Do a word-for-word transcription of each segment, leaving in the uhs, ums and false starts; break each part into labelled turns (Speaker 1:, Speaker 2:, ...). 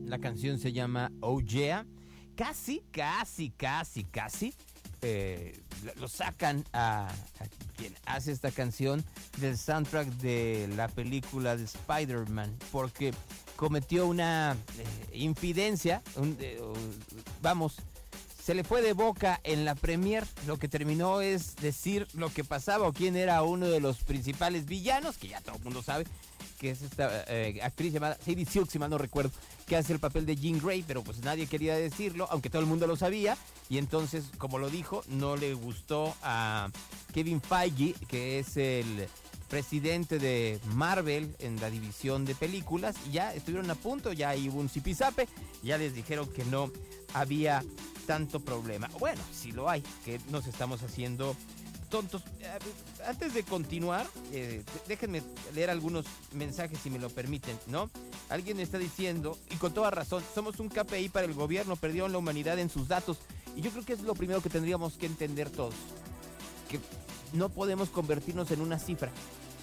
Speaker 1: La canción se llama Oh Yeah. Casi, casi, casi, casi eh, lo sacan a, a quien hace esta canción del soundtrack de la película de Spider-Man, porque cometió una eh, infidencia, un, eh, vamos, se le fue de boca en la premier. Lo que terminó es decir lo que pasaba o quién era uno de los principales villanos, que ya todo el mundo sabe, que es esta eh, actriz llamada Sadie Silk, si mal no recuerdo, que hace el papel de Jean Grey, pero pues nadie quería decirlo, aunque todo el mundo lo sabía, y entonces, como lo dijo, no le gustó a Kevin Feige, que es el presidente de Marvel en la división de películas, y ya estuvieron a punto, ya hubo un zipizape, ya les dijeron que no había tanto problema. Bueno, sí lo hay, que nos estamos haciendo tontos. Antes de continuar, eh, déjenme leer algunos mensajes si me lo permiten, ¿no? Alguien me está diciendo, y con toda razón, somos un K P I para el gobierno, perdieron la humanidad en sus datos. Y yo creo que es lo primero que tendríamos que entender todos, que no podemos convertirnos en una cifra.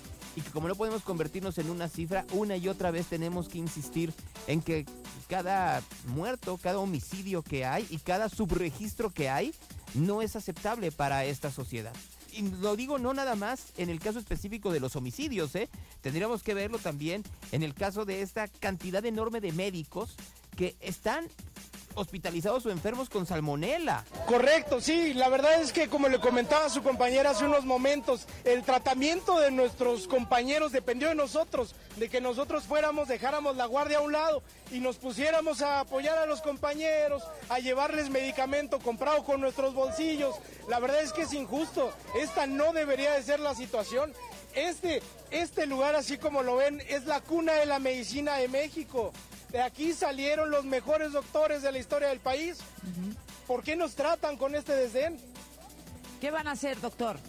Speaker 1: Y que como no podemos convertirnos en una cifra, una y otra vez tenemos que insistir en que cada muerto, cada homicidio que hay y cada subregistro que hay no es aceptable para esta sociedad. Y lo digo no nada más en el caso específico de los homicidios, ¿eh? Tendríamos que verlo también en el caso de esta cantidad enorme de médicos que están hospitalizados o enfermos con salmonela.
Speaker 2: Correcto, sí, la verdad es que como le comentaba a su compañera hace unos momentos, el tratamiento de nuestros compañeros dependió de nosotros, de que nosotros fuéramos, dejáramos la guardia a un lado y nos pusiéramos a apoyar a los compañeros, a llevarles medicamento comprado con nuestros bolsillos. La verdad es que es injusto, esta no debería de ser la situación. Este, este lugar, así como lo ven, es la cuna de la medicina de México. De aquí salieron los mejores doctores de la historia del país. Uh-huh. ¿Por qué nos tratan con este desdén?
Speaker 3: ¿Qué van a hacer, doctor?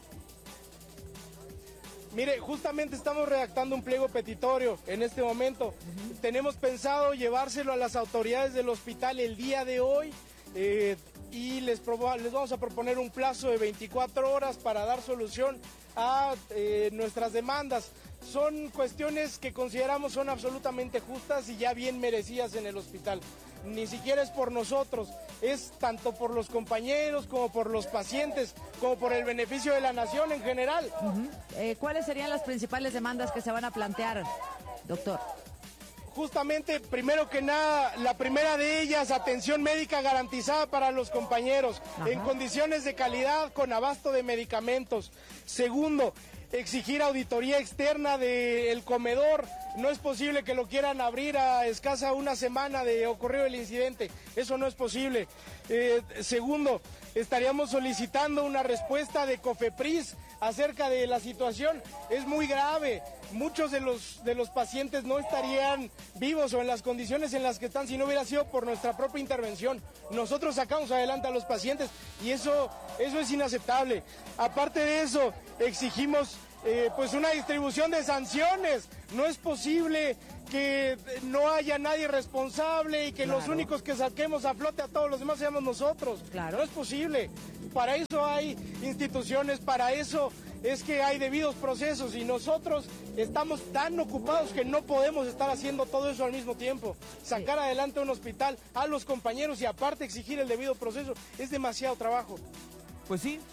Speaker 2: Mire, justamente estamos redactando un pliego petitorio en este momento. Uh-huh. Tenemos pensado llevárselo a las autoridades del hospital el día de hoy eh, y les, probo- les vamos a proponer un plazo de veinticuatro horas para dar solución a eh, nuestras demandas. Son cuestiones que consideramos son absolutamente justas y ya bien merecidas en el hospital. Ni siquiera es por nosotros, es tanto por los compañeros como por los pacientes, como por el beneficio de la nación en general.
Speaker 3: Uh-huh. Eh, ¿Cuáles serían las principales demandas que se van a plantear, doctor?
Speaker 2: Justamente, primero que nada, la primera de ellas, atención médica garantizada para los compañeros, Ajá. en condiciones de calidad, con abasto de medicamentos. Segundo, exigir auditoría externa del comedor. No es posible que lo quieran abrir a escasa una semana de ocurrido el incidente. Eso no es posible. Eh, segundo, estaríamos solicitando una respuesta de COFEPRIS acerca de la situación. Es muy grave. Muchos de los, de los pacientes no estarían vivos o en las condiciones en las que están si no hubiera sido por nuestra propia intervención. Nosotros sacamos adelante a los pacientes y eso, eso es inaceptable. Aparte de eso, exigimos eh, pues una distribución de sanciones. No es posible que no haya nadie responsable y que claro. los únicos que saquemos a flote a todos los demás seamos nosotros.
Speaker 3: Claro.
Speaker 2: No es posible. Para eso hay instituciones, para eso es que hay debidos procesos y nosotros estamos tan ocupados que no podemos estar haciendo todo eso al mismo tiempo. Sacar sí. adelante un hospital a los compañeros y aparte exigir el debido proceso es demasiado trabajo.
Speaker 1: Pues sí.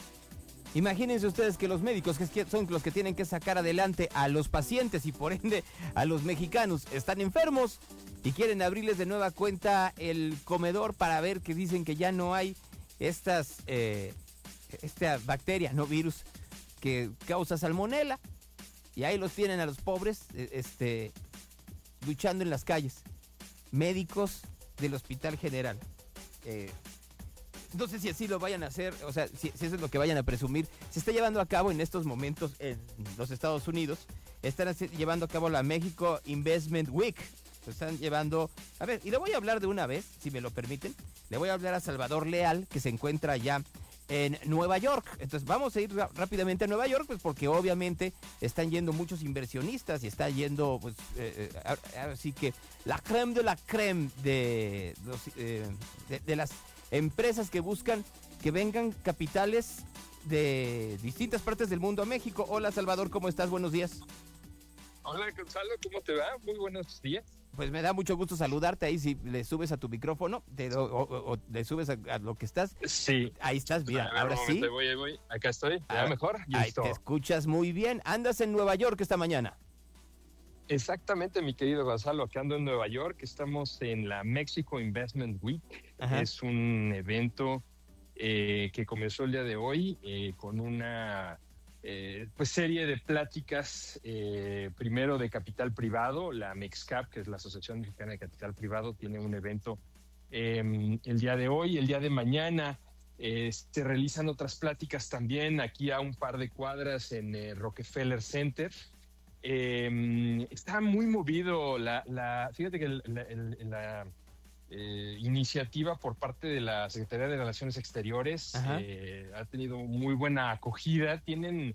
Speaker 1: Imagínense ustedes que los médicos, que son los que tienen que sacar adelante a los pacientes y por ende a los mexicanos, están enfermos y quieren abrirles de nueva cuenta el comedor para ver que dicen que ya no hay estas, eh, esta bacteria, no virus, que causa salmonela. Y ahí los tienen a los pobres, este, luchando en las calles. Médicos del Hospital General. Eh, no sé si así lo vayan a hacer, o sea, si, si eso es lo que vayan a presumir. Se está llevando a cabo en estos momentos en los Estados Unidos. Están llevando a cabo la México Investment Week. Lo están llevando... A ver, y le voy a hablar de una vez, si me lo permiten. Le voy a hablar a Salvador Leal, que se encuentra allá en Nueva York. Entonces vamos a ir ra- rápidamente a Nueva York, pues porque obviamente están yendo muchos inversionistas y está yendo, pues, eh, eh, así que la creme de la creme de, los, eh, de, de las empresas que buscan que vengan capitales de distintas partes del mundo a México. Hola Salvador, ¿cómo estás? Buenos días.
Speaker 4: Hola, Gonzalo, ¿cómo te va? Muy buenos días.
Speaker 1: Pues me da mucho gusto saludarte ahí. Si le subes a tu micrófono te, o, o, o le subes a, a lo que estás.
Speaker 4: Sí.
Speaker 1: Ahí estás, mira,
Speaker 4: ver,
Speaker 1: ahora sí.
Speaker 4: Momento, voy, voy. Acá estoy, ya
Speaker 1: Ah,
Speaker 4: mejor.
Speaker 1: Ahí
Speaker 4: Listo.
Speaker 1: te escuchas muy bien. Andas en Nueva York esta mañana.
Speaker 4: Exactamente, mi querido Gonzalo, acá ando en Nueva York. Estamos en la Mexico Investment Week. Ajá. Es un evento eh, que comenzó el día de hoy eh, con una... Eh, pues serie de pláticas, eh, primero de capital privado, la MEXCAP, que es la Asociación Mexicana de Capital Privado, tiene un evento eh, el día de hoy, el día de mañana eh, se realizan otras pláticas también aquí a un par de cuadras en eh, Rockefeller Center. Eh, está muy movido, la, la, fíjate que la, la, la eh, iniciativa por parte de la Secretaría de Relaciones Exteriores eh, ha tenido muy buena acogida. Tienen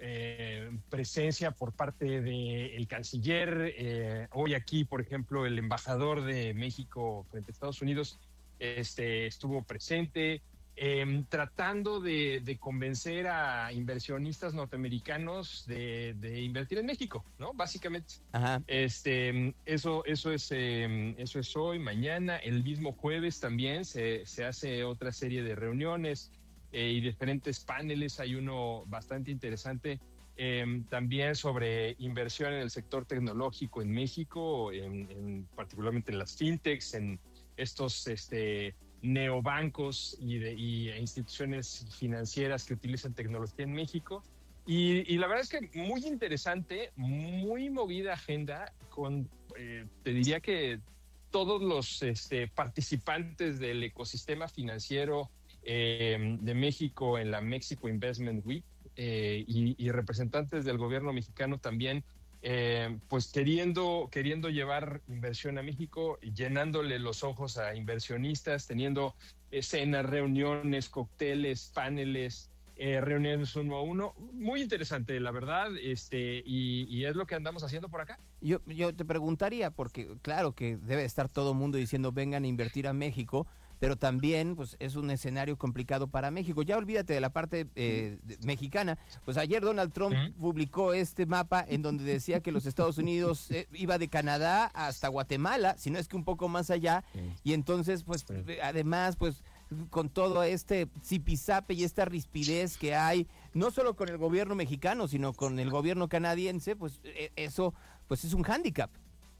Speaker 4: eh, presencia por parte del canciller. Eh, hoy aquí, por ejemplo, el embajador de México frente a Estados Unidos este, estuvo presente. Eh, tratando de, de convencer a inversionistas norteamericanos de, de invertir en México, ¿no? Básicamente. Ajá. Este, eso, eso, es, eh, eso es hoy, mañana. El mismo jueves también se, se hace otra serie de reuniones eh, y diferentes paneles. Hay uno bastante interesante eh, también sobre inversión en el sector tecnológico en México, en, en, particularmente en las fintechs, en estos... este neobancos y, de, y instituciones financieras que utilizan tecnología en México. Y, y la verdad es que muy interesante, muy movida agenda con, eh, te diría que todos los este, participantes del ecosistema financiero eh, de México en la Mexico Investment Week eh, y, y representantes del gobierno mexicano también Eh, pues queriendo, queriendo llevar inversión a México, llenándole los ojos a inversionistas, teniendo cenas, reuniones, cócteles, paneles, eh, reuniones uno a uno. Muy interesante, la verdad, este, y, y es lo que andamos haciendo por acá.
Speaker 1: Yo, yo te preguntaría, porque claro que debe estar todo el mundo diciendo vengan a invertir a México, pero también pues es un escenario complicado para México. Ya olvídate de la parte eh, de, mexicana. Pues ayer Donald Trump ¿Mm? publicó este mapa en donde decía que los Estados Unidos eh, iba de Canadá hasta Guatemala, si no es que un poco más allá, sí. Y entonces pues sí. además pues con todo este zipizape y esta rispidez que hay, no solo con el gobierno mexicano, sino con el gobierno canadiense, pues eso pues es un hándicap.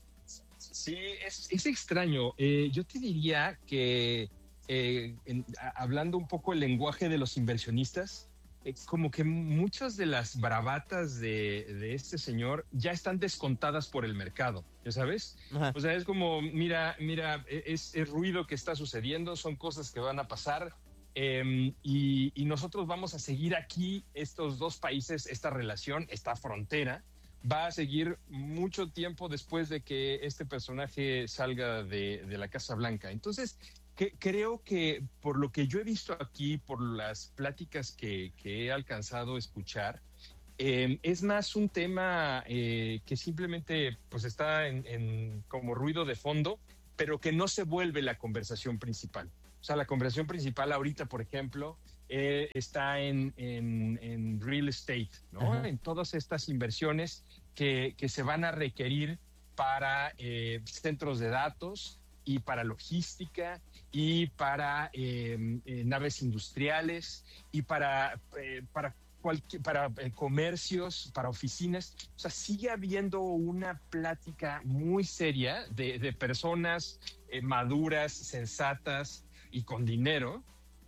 Speaker 4: Sí, es, es extraño. Eh, yo te diría que, eh, en, a, hablando un poco el lenguaje de los inversionistas, eh, como que muchas de las bravatas de, de este señor ya están descontadas por el mercado, ¿ya sabes? Ajá. O sea, es como, mira, mira, es, es ruido que está sucediendo, son cosas que van a pasar. Eh, y, y nosotros vamos a seguir aquí, estos dos países, esta relación, esta frontera, va a seguir mucho tiempo después de que este personaje salga de, de la Casa Blanca. Entonces, que, creo que por lo que yo he visto aquí, por las pláticas que, que he alcanzado a escuchar, eh, es más un tema eh, que simplemente pues está en, en como ruido de fondo, pero que no se vuelve la conversación principal. O sea, la conversación principal ahorita, por ejemplo, Eh, está en, en, en real estate, ¿no? Ajá. En todas estas inversiones que, que se van a requerir para eh, centros de datos y para logística y para eh, eh, naves industriales y para, eh, para, cualquier, para eh, comercios, para oficinas. O sea, sigue habiendo una plática muy seria de, de personas eh, maduras, sensatas y con dinero,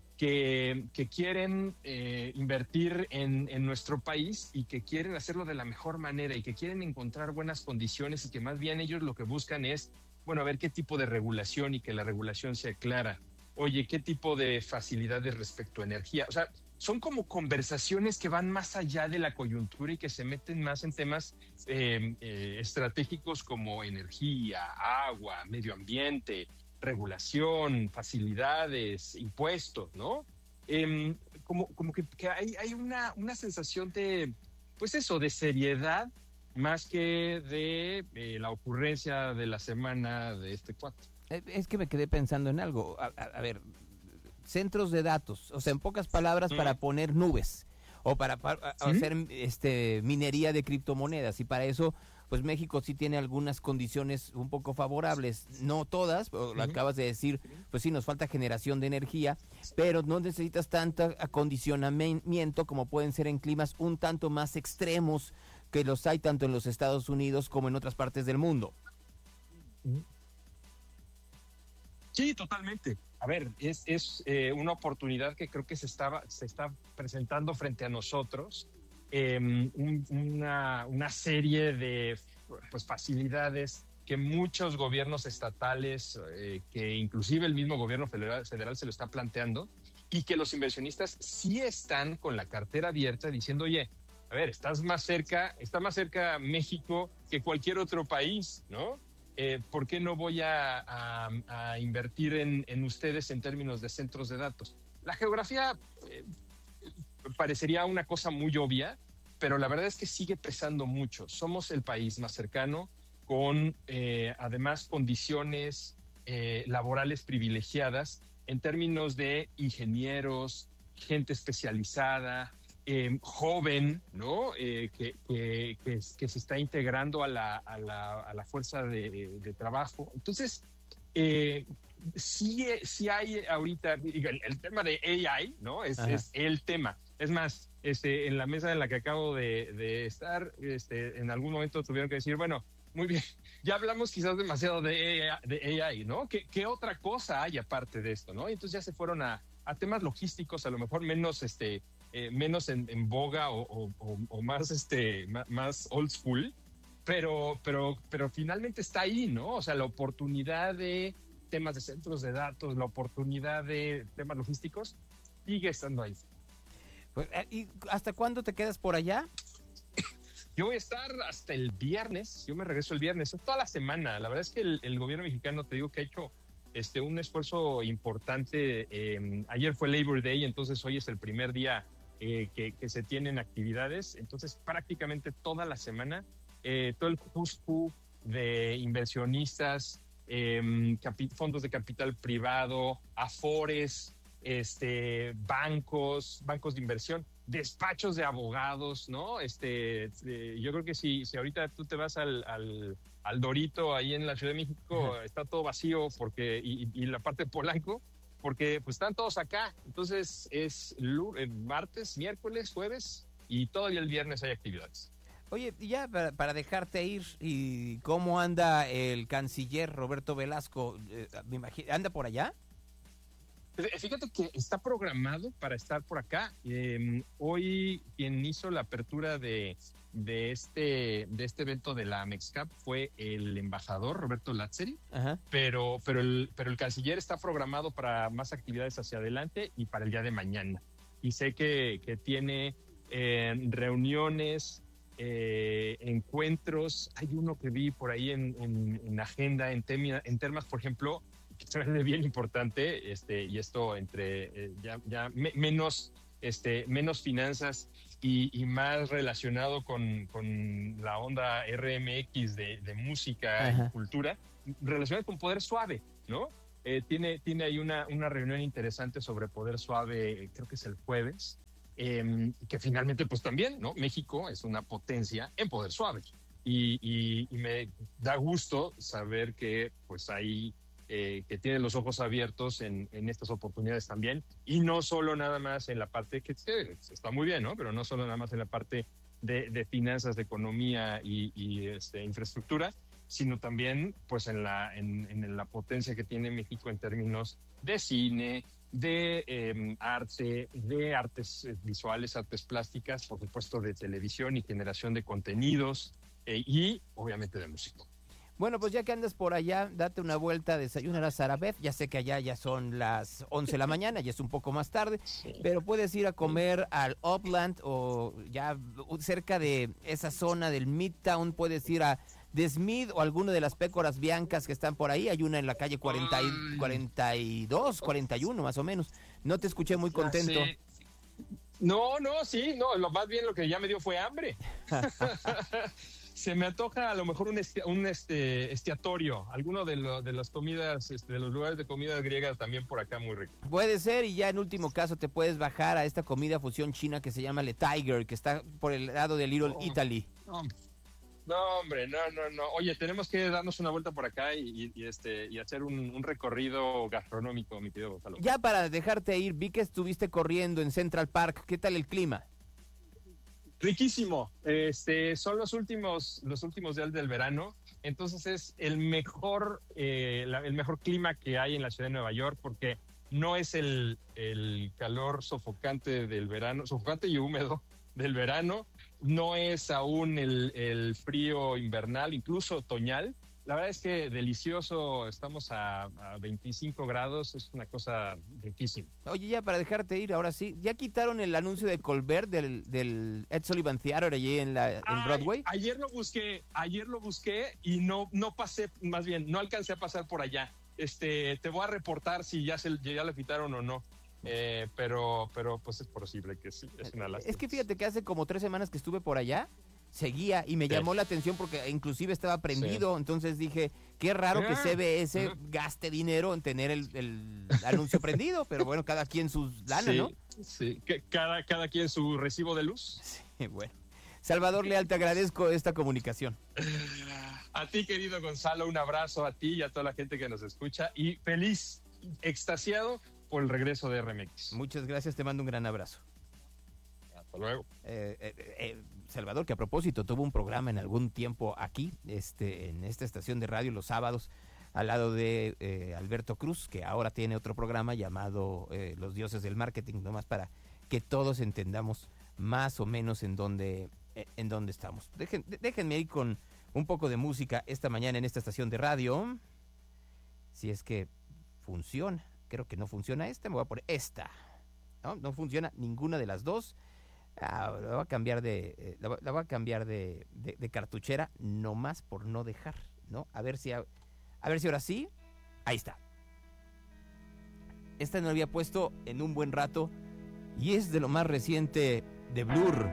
Speaker 4: Que, que quieren eh, invertir en, en nuestro país y que quieren hacerlo de la mejor manera y que quieren encontrar buenas condiciones y que más bien ellos lo que buscan es, bueno, a ver qué tipo de regulación y que la regulación sea clara. Oye, ¿qué tipo de facilidades respecto a energía? O sea, son como conversaciones que van más allá de la coyuntura y que se meten más en temas eh, eh, estratégicos como energía, agua, medio ambiente, regulación, facilidades, impuestos, ¿no? Eh, como, como que, que hay, hay una, una sensación de, pues eso, de seriedad, más que de eh, la ocurrencia de la semana de este cuatro.
Speaker 1: Es que me quedé pensando en algo. A, a, a ver, centros de datos, o sea, en pocas palabras, mm. para poner nubes, o para, para ¿sí? hacer este, minería de criptomonedas, y para eso pues México sí tiene algunas condiciones un poco favorables, no todas, lo uh-huh. acabas de decir, pues sí nos falta generación de energía, pero no necesitas tanto acondicionamiento como pueden ser en climas un tanto más extremos que los hay tanto en los Estados Unidos como en otras partes del mundo.
Speaker 4: Sí, totalmente. A ver, es, es eh, una oportunidad que creo que se, estaba, se está presentando frente a nosotros. Eh, un, una, una serie de pues, facilidades que muchos gobiernos estatales, eh, que inclusive el mismo gobierno federal, federal se lo está planteando, y que los inversionistas sí están con la cartera abierta diciendo, oye, a ver, estás más cerca, está más cerca México que cualquier otro país, ¿no? Eh, ¿Por qué no voy a, a, a invertir en, en ustedes en términos de centros de datos? La geografía eh, parecería una cosa muy obvia, pero la verdad es que sigue pesando mucho. Somos el país más cercano, con eh, además condiciones eh, laborales privilegiadas en términos de ingenieros, gente especializada, eh, joven, ¿no? Eh, que, que, que, que se está integrando a la, a la, a la fuerza de, de trabajo. Entonces, eh, sí, sí hay ahorita, el, el tema de A I, ¿no? Es, es el tema. Es más, este, en la mesa en la que acabo de, de estar, este, en algún momento tuvieron que decir, bueno, muy bien, ya hablamos quizás demasiado de A I, de A I, ¿no? ¿Qué, ¿Qué otra cosa hay aparte de esto, no? Y entonces ya se fueron a, a temas logísticos, a lo mejor menos, este, eh, menos en, en boga o, o, o, o más, este, más, más old school, pero, pero, pero finalmente está ahí, ¿no? O sea, la oportunidad de temas de centros de datos, la oportunidad de temas logísticos sigue estando ahí.
Speaker 1: ¿Y hasta cuándo te quedas por allá?
Speaker 4: Yo voy a estar hasta el viernes, yo me regreso el viernes, toda la semana. La verdad es que el, el gobierno mexicano, te digo que ha hecho este, un esfuerzo importante. Eh, ayer fue Labor Day, entonces hoy es el primer día eh, que, que se tienen actividades. Entonces prácticamente toda la semana, eh, todo el who's who de inversionistas, eh, capi- fondos de capital privado, afores, este, bancos, bancos de inversión, despachos de abogados, ¿no? Este, eh, yo creo que si, si ahorita tú te vas al, al, al Dorito ahí en la Ciudad de México, uh-huh. está todo vacío porque y, y la parte de Polanco, porque pues están todos acá. Entonces es lunes, martes, miércoles, jueves y todavía el viernes hay actividades.
Speaker 1: Oye, ya para, para dejarte ir, ¿y cómo anda el canciller Roberto Velasco? Eh, me imagino, ¿anda por allá?
Speaker 4: Fíjate que está programado para estar por acá. Eh, hoy quien hizo la apertura de, de, este, de este evento de la Mexcap fue el embajador Roberto Lazzeri, uh-huh. pero, pero, el, pero el canciller está programado para más actividades hacia adelante y para el día de mañana. Y sé que, que tiene eh, reuniones, eh, encuentros. Hay uno que vi por ahí en, en, en agenda, en, temia, en temas, por ejemplo, que bien importante, este, y esto entre eh, ya, ya me, menos, este, menos finanzas y, y más relacionado con, con la onda R M X de, de música Ajá. y cultura, relacionado con Poder Suave, ¿no? Eh, tiene, tiene ahí una, una reunión interesante sobre Poder Suave, creo que es el jueves, eh, que finalmente pues también, ¿no? México es una potencia en Poder Suave y, y, y me da gusto saber que pues hay Eh, que tiene los ojos abiertos en, en estas oportunidades también, y no solo nada más en la parte que eh, está muy bien, ¿no? Pero no solo nada más en la parte de, de finanzas, de economía y, y este, infraestructura, sino también pues en la, en, en la potencia que tiene México en términos de cine, de eh, arte, de artes visuales, artes plásticas, por supuesto de televisión y generación de contenidos eh, y obviamente de música.
Speaker 1: Bueno, pues ya que andas por allá, date una vuelta a desayunar a Sarabeth. Ya sé que allá ya son las once de la mañana, ya es un poco más tarde, pero puedes ir a comer al Upland o ya cerca de esa zona del Midtown, puedes ir a The Smith o alguno de las pécoras biancas que están por ahí. Hay una en la calle cuarenta y, cuarenta y dos, cuarenta y uno más o menos. No te escuché muy contento.
Speaker 4: No, no, sí, no, lo más bien lo que ya me dio fue hambre. Se me antoja a lo mejor un, esti- un este, estiatorio, alguno de, lo, de las comidas, este, de los lugares de comida griega también por acá muy rico.
Speaker 1: Puede ser, y ya en último caso te puedes bajar a esta comida fusión china que se llama Le Tiger, que está por el lado de Little oh, Italy.
Speaker 4: No, No, hombre, no, no, no. Oye, tenemos que darnos una vuelta por acá y, y este y hacer un, un recorrido gastronómico, mi querido Gonzalo.
Speaker 1: Ya para dejarte ir, vi que estuviste corriendo en Central Park. ¿Qué tal el clima?
Speaker 4: Riquísimo. Este, son los últimos, los últimos días del verano. Entonces es el mejor, eh, la, el mejor clima que hay en la ciudad de Nueva York, porque no es el, el calor sofocante del verano, sofocante y húmedo del verano, no es aún el, el frío invernal, incluso otoñal. La verdad es que delicioso, estamos a, a veinticinco grados, es una cosa riquísima.
Speaker 1: Oye, ya para dejarte ir, ahora sí, ¿ya quitaron el anuncio de Colbert del, del Ed Sullivan Theater allí en, la, en
Speaker 4: Ay,
Speaker 1: Broadway?
Speaker 4: Ayer lo busqué, ayer lo busqué y no, no pasé, más bien, no alcancé a pasar por allá. Este, te voy a reportar si ya, se, ya lo quitaron o no. Eh, pero, pero pues es posible que sí, es una lástima.
Speaker 1: Es que fíjate que hace como tres semanas que estuve por allá, seguía y me
Speaker 4: Sí.
Speaker 1: llamó la atención porque inclusive estaba prendido,
Speaker 4: Sí.
Speaker 1: entonces dije, qué raro que
Speaker 4: Ah,
Speaker 1: C B S
Speaker 4: ujú.
Speaker 1: gaste dinero en tener el, el anuncio prendido, pero bueno, cada quien sus lana,
Speaker 4: sí,
Speaker 1: ¿no?
Speaker 4: Sí, que cada, cada quien su recibo de luz.
Speaker 1: Sí, bueno. Salvador Leal, te agradezco esta comunicación.
Speaker 4: A ti, querido Gonzalo, un abrazo a ti y a toda la gente que nos escucha y feliz, extasiado por el regreso de R M X.
Speaker 1: Muchas gracias, te mando un gran abrazo.
Speaker 4: Hasta luego.
Speaker 1: Eh, eh, eh, Salvador, que a propósito tuvo un programa en algún tiempo aquí, este, en esta estación de radio los sábados, al lado de eh, Alberto Cruz, que ahora tiene otro programa llamado eh, Los Dioses del Marketing, nomás para que todos entendamos más o menos en dónde, eh, en dónde estamos. Dejen, déjenme ir con un poco de música esta mañana en esta estación de radio. Si es que funciona. Creo que no funciona esta, me voy a poner esta. No, no funciona ninguna de las dos. Ah, la voy a cambiar de, eh, la, la voy a cambiar de, de, de cartuchera, nomás por no dejar, ¿no? A ver si, a, a ver si ahora sí. Ahí está. Esta no la había puesto en un buen rato y es de lo más reciente de Blur.